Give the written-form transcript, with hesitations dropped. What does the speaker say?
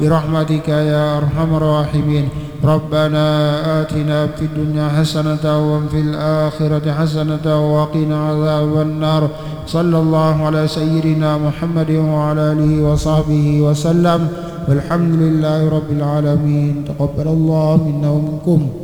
برحمتك يا أرحم الراحمين. ربنا آتنا في الدنيا حسنة وفي الآخرة حسنة وقنا عذاب النار. صلى الله على سيدنا محمد وعلى آله وصحبه وسلم، والحمد لله رب العالمين. تقبل الله منا ومنكم.